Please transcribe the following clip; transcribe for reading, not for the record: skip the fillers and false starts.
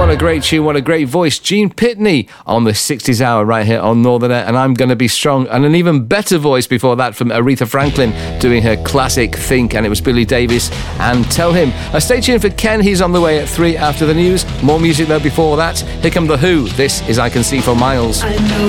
What a great tune, what a great voice. Gene Pitney on the 60s Hour right here on Northern Air, and I'm Gonna Be Strong. And an even better voice before that from Aretha Franklin doing her classic Think, and it was Billy Davies and Tell Him. Stay tuned for Ken, he's on the way at 3 after the news. More music though before that. Here come The Who, this is I Can See for Miles. I know